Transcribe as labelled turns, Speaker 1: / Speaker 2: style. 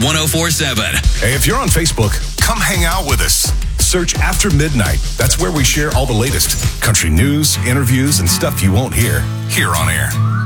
Speaker 1: 1047.
Speaker 2: Hey, if you're on Facebook, come hang out with us. Search After Midnight. That's where we share all the latest country news, interviews, and stuff you won't hear here on air.